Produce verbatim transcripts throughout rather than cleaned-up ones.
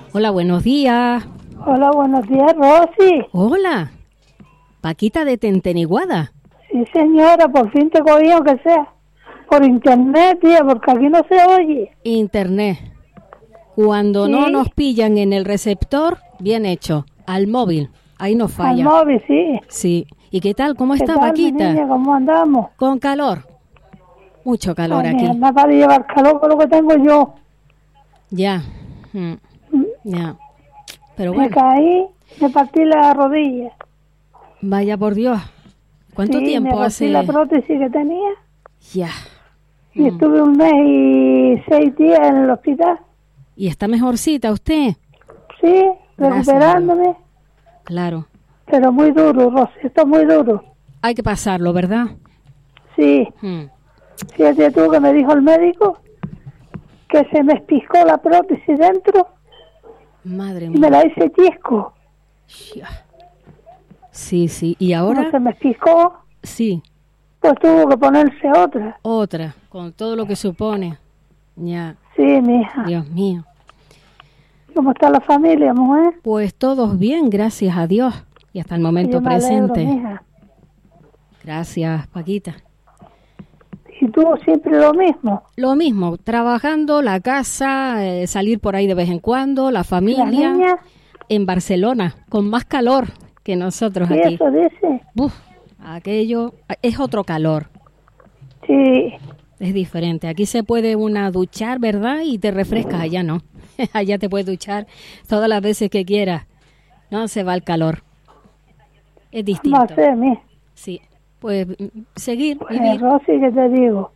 Hola, buenos días. Hola, buenos días, Rosy. Hola. Paquita de Tenteniguada. Sí, señora, por fin te cogí, aunque sea por internet, tía, porque aquí no se oye. Internet. Cuando Sí. no nos pillan en el receptor, bien hecho. Al móvil. Ahí no falla. Al móvil, sí. Sí. ¿Y qué tal? ¿Cómo ¿Qué está, tal, Paquita? mi niña? ¿Cómo andamos? Con calor. Mucho calor Ay, aquí. mija, nada para llevar calor con lo que tengo yo. Ya. Mm. Ya. Pero Me bueno, caí, me partí la rodilla. vaya por Dios. ¿Cuánto Sí, tiempo me rompí hace? la prótesis que tenía Ya. y Mm. estuve un mes y seis días en el hospital. ¿Y está mejorcita usted? Sí, Gracias, recuperándome, Claro. pero muy duro, Rosy, esto es muy duro. Hay que pasarlo, ¿verdad? Sí, Mm. fíjate tú que me dijo el médico que se me espiscó la prótesis dentro Madre y mía. me la hice chisco. Ya. Sí, sí. ¿Y Como ahora? se me espiscó, Sí. pues tuvo que ponerse otra. Otra, con todo lo que supone. Ya. Sí, mija. Dios mío. ¿Cómo está la familia, mujer? Pues todos bien, gracias a Dios. Y hasta el momento Yo me alegro, presente. mija. Gracias, Paquita. ¿Y tú siempre lo mismo? Lo mismo, trabajando, la casa, eh, salir por ahí de vez en cuando, la ¿Las familia. niñas? En Barcelona, con más calor que nosotros Sí, aquí. eso dice. Uf, aquello es otro calor. Sí, Es diferente. Aquí se puede una duchar, ¿verdad? Y te refrescas. Allá no. Allá te puedes duchar todas las veces que quieras. No se va el calor. Es distinto. no sé, mija. Sí. Pues mm, seguir, Pues, vivir. Rosy, ¿qué te digo?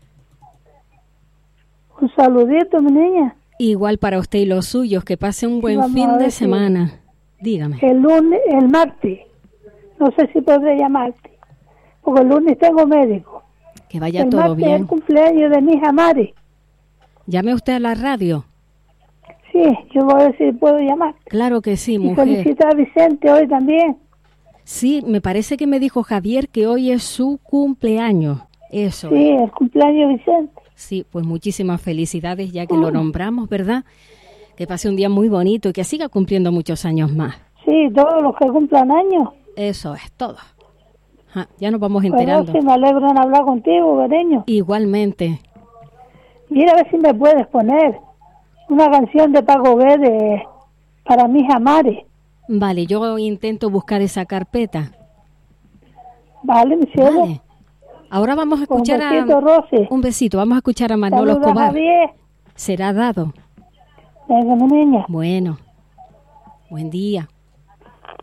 Un saludito, mi niña. Igual para usted y los suyos. Que pase un buen Vamos a fin ver de si- semana. Dígame. El lunes, el martes. No sé si podré llamarte. Porque el lunes tengo médico. Que vaya el todo martes es bien. el cumpleaños de mi hija Mari. Llame usted a la radio. Sí, yo voy a ver si puedo llamar. Claro que sí, Y mujer. felicitar a Vicente hoy también. Sí, me parece que me dijo Javier que hoy es su cumpleaños. Eso. Sí, es. el cumpleaños de Vicente. Sí, pues muchísimas felicidades ya que lo nombramos, ¿verdad? Que pase un día muy bonito y que siga cumpliendo muchos años más. Sí, todos los que cumplan años. Eso es todo. Ja, ya nos vamos Pues enterando. Rosy, me alegro en hablar contigo, cariño. Igualmente. Mira a ver si me puedes poner una canción de Paco Guedes para mi hija Mari. Vale, yo intento buscar esa carpeta. Vale, mi cielo. Vale. Ahora vamos a Pues un escuchar besito, a... Rosy. Un besito. Vamos a escuchar a Manolo Saludos a Escobar. Javier. Será dado. Venga, mi niña. Bueno. Buen día.